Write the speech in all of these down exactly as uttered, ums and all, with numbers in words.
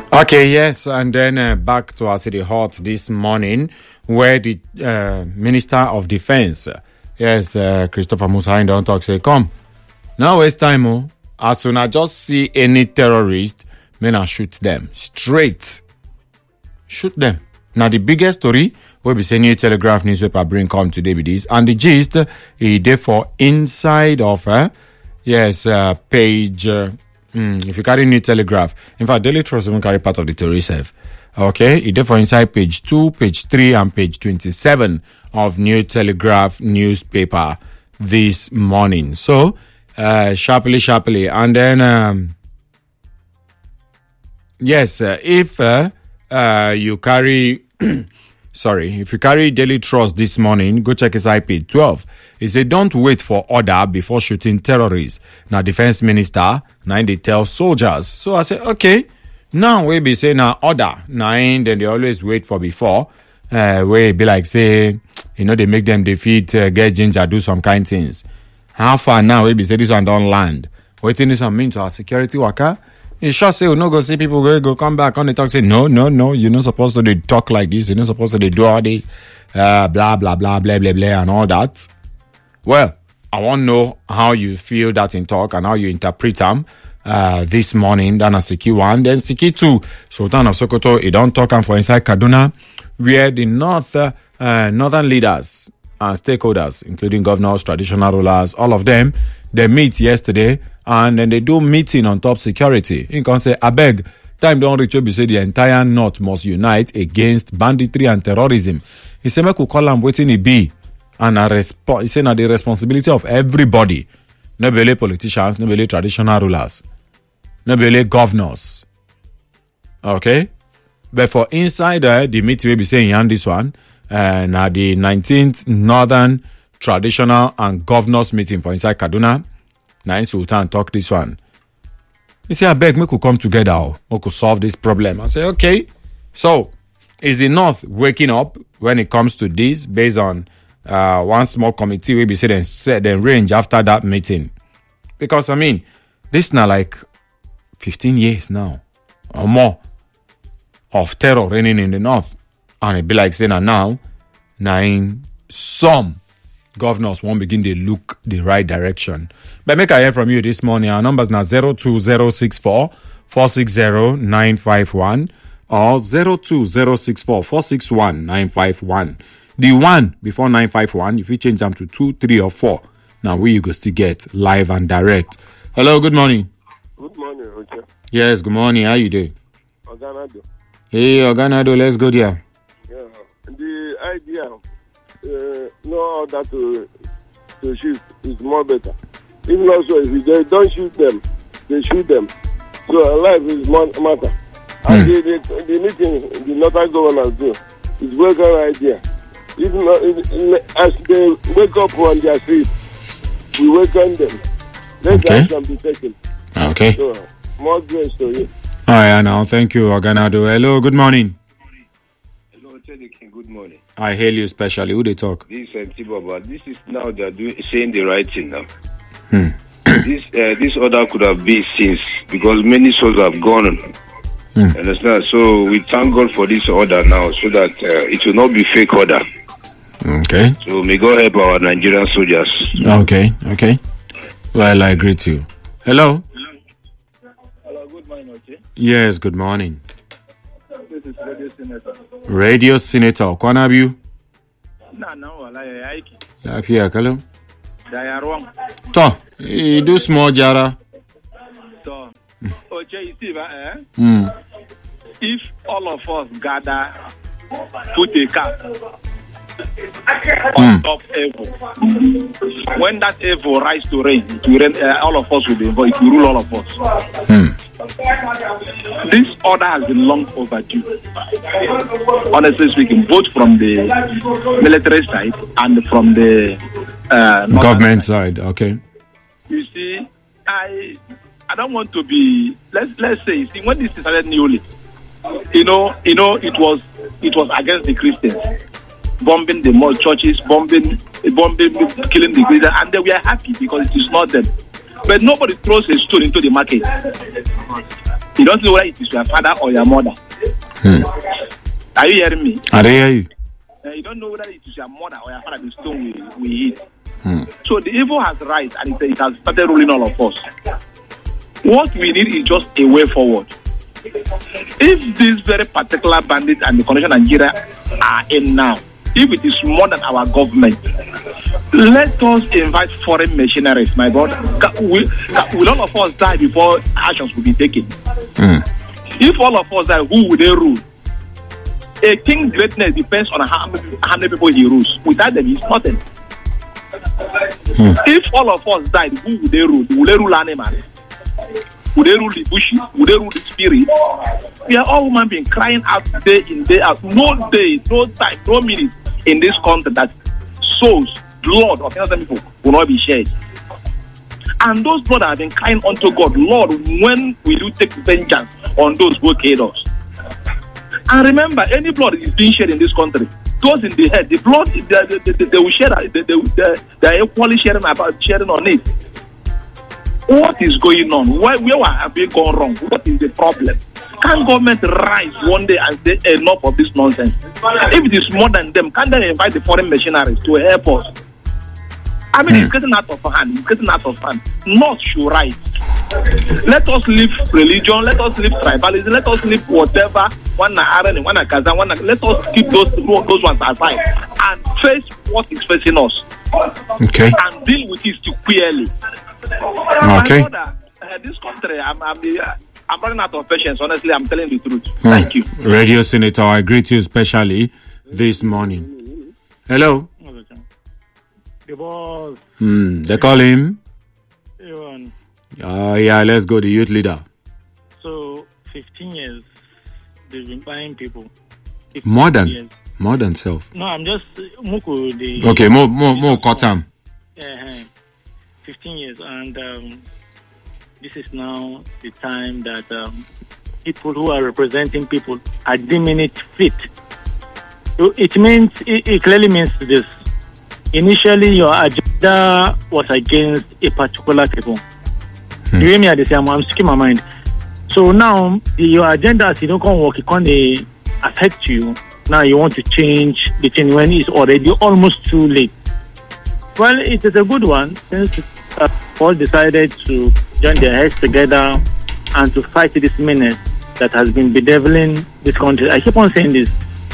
Okay, yes, and then uh, back to our city hot this morning, where the uh, Minister of Defense, uh, yes, uh, Christopher Musa, don't talk, say, come, now waste time, oh. As soon as I just see any terrorist, men I shoot them straight. Shoot them. Now, the biggest story will be saying New Telegraph newspaper bring come today with this, and the gist is uh, therefore inside of, uh, yes, uh, page. Uh, Mm, if you carry New Telegraph, in fact, Daily Trust even carry part of the story itself. Okay, it therefore inside page two, page three, and page twenty-seven of New Telegraph newspaper this morning. So, uh, sharply, sharply, and then um, yes, uh, if uh, uh, you carry, sorry, if you carry Daily Trust this morning, go check his I P twelve. He said, don't wait for order before shooting terrorists. Now, defense minister, now they tell soldiers. So I said, okay, now we be saying now order. Now, then they always wait for before. Uh, we be like, say, you know, they make them defeat, uh, get ginger, do some kind things. How far now we be say this one don't land? Waiting this one mean to our security worker? You sure say, we no go see people go, go come back on the talk, say, no, no, no, you're not supposed to they talk like this. You're not supposed to they do all this, uh, blah, blah, blah, blah, blah, blah, and all that. Well, I want to know how you feel that in talk and how you interpret them uh, this morning. Then a Siki one, then Siki two. Sultan of Sokoto, he don't talk for inside Kaduna, where the north, uh, uh, northern leaders and stakeholders, including governors, traditional rulers, all of them, they meet yesterday and then they do meeting on top security. You can say, I beg, time don't reach you, say the entire north must unite against banditry and terrorism. He said, make we call them waiting it be. And a resp- he said, now the responsibility of everybody, not only politicians, not only traditional rulers, not only governors. Okay? But for inside uh, the meeting, we be saying on this one, uh, now the nineteenth Northern Traditional and Governors meeting for inside Kaduna, now Sultan talk this one. He said, I beg, we could come together, we could solve this problem. I say, okay. So, is the North waking up when it comes to this based on Uh, one small committee will be said and set the range after that meeting? Because I mean, this now like fifteen years now or more of terror reigning in the north, and it be like saying that now, now in some governors won't begin to look the right direction. But make I hear from you this morning. Our numbers now zero two zero six four four six zero nine five one or zero two zero six four four six one nine five one. The one before nine five one, if you change them to two, three, or four, now we you go still get live and direct. Hello, good morning. Good morning, Roger. Yes, good morning. How you doing? Oganado. Hey, Oganado, let's go there. Yeah, the idea, uh, no order to to shoot is more better. Even also, if they don't shoot them, they shoot them. So life is more matter. Hmm. And the, the, the meeting the northern governors do is welcome idea. Even as they wake up on their feet, we welcome them. Let okay. action be taken. Okay. So, more grace to you. All right, now thank you, Oganado. Hello, good morning. Hello, King. Good morning. I hail you specially. Who they talk? This is uh, Tibaba. This is now they're doing saying the right thing now. Hmm. this uh, this order could have been since because many souls have gone. Hmm. Understand? So we thank God for this order now, so that uh, it will not be fake order. Okay. So may God help our Nigerian soldiers. Okay, okay. Well, I agree to you. Hello? Hello? Hello, good morning, okay? Yes, good morning. This is Radio Senator. Radio Senator, Kwanabu? No, no, I like it. Lafiya kalau? They are wrong. To, you do small jara. So, okay, you see, eh? Mm. If all of us gather, put a cap on top evil. When that evil rise to reign, to reign uh, all of us will be involved. It will rule all of us. Hmm. This order has been long overdue. Honestly speaking, both from the military side and from the uh, government side. side. Okay. You see, I I don't want to be. Let's let's say, see, when this started newly, you know, you know, it was it was against the Christians. Bombing the more churches, bombing, bombing, killing the Christians, and they were happy because it is not them. But nobody throws a stone into the market. You don't know whether it is your father or your mother. Hmm. Are you hearing me? I hear you. Uh, you don't know whether it is your mother or your father the stone we, we eat. Hmm. So the evil has rise and it, it has started ruling all of us. What we need is just a way forward. If these very particular bandits and the condition Nigeria are in now, if it is more than our government, let us invite foreign missionaries, my brother. Will, will all of us die before actions will be taken? Mm. If all of us die, who will they rule? A king's greatness depends on how many, how many people he rules. Without them, he's nothing. Mm. If all of us died, who will they rule? Will they rule animals? Will they rule the bushes? Will they rule the spirit? We are all human beings crying out day in, day out. No day, no time, no minute in this country that souls, blood of innocent people will not be shed. And those blood have been crying unto God, Lord, when will you take vengeance on those who killed us? And remember, any blood is being shed in this country. Those in the head, the blood, they, they, they, they will share, they, they, they, they are equally sharing about sharing on it. What is going on? Why, where have we gone wrong? What is the problem? Can government rise one day and say enough of this nonsense? If it is more than them, can they invite the foreign missionaries to help us? I mean, mm. it's getting out of hand. It's getting out of hand. Not should rise. Let us leave religion. Let us leave tribalism. Let us leave whatever. One Aaron, one Kazan, one. Let us keep those those ones aside and face what is facing us. Okay. And deal with it clearly. Okay. My brother, uh, this country, I'm, I'm, uh, I'm running out of patience. Honestly, I'm telling the truth. Mm. Thank you. Radio Senator, I greet you especially this morning. Hello. The boss. Hmm. They call him. Ewan. Oh yeah. Let's go. The youth leader. So fifteen years, they've been buying people. More than. Years. More than self. No, I'm just Muku. The okay. More. More. More. Cut him. Yeah. fifteen years, and um, this is now the time that um, people who are representing people are deeming it fit. So it means, it, it clearly means this. Initially, your agenda was against a particular people. Hmm. You hear me at the same? I'm speaking my mind. So now, the, your agenda, as you don't come work, it can't uh, affect you. Now you want to change the thing when it's already almost too late. Well, it is a good one since uh, all decided to join their heads together and to fight this menace that has been bedeviling this country. I keep on saying this.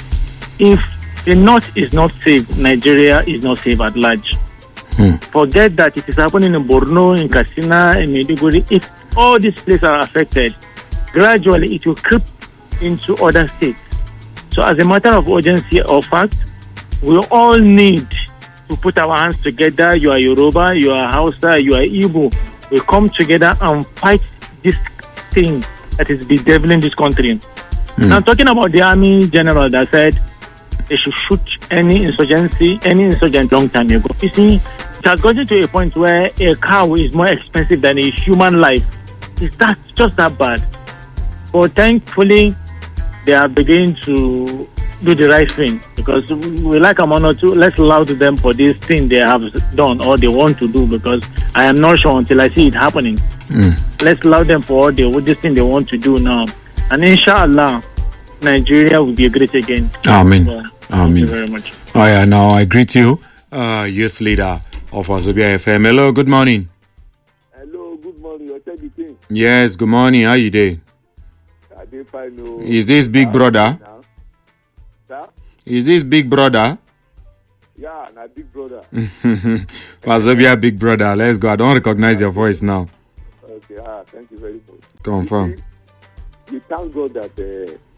If the North is not safe, Nigeria is not safe at large. Hmm. Forget that it is happening in Borno, in Katsina, in Maiduguri. If all these places are affected, gradually it will creep into other states. So as a matter of urgency or fact, we all need to put our hands together. You are Yoruba, you are Hausa, you are Igbo. We come together and fight this thing that is bedeviling this country. Mm. Now, talking about the army general that said they should shoot any insurgency, any insurgent long time ago. You see, it has gotten to a point where a cow is more expensive than a human life. Is that just that bad? But thankfully, they are beginning to do the right thing, because we like a one or two. Let's allow them for this thing they have done or they want to do, because I am not sure until I see it happening. Mm. Let's allow them for the, this thing they want to do now, and inshallah, Nigeria will be great again. Amen. So, Amen. Thank you very much. Oh yeah, now I greet you, uh, youth leader of Wazobia F M. Hello, good morning. Hello, good morning. You're the king. Yes, good morning. How you doing? I did find no. Is this big brother? Sir? Is this big brother? Yeah, my big brother. Wazobia big brother. Let's go. I don't recognize your voice now. Okay, ah, thank you very much. Confirm. We thank God that uh,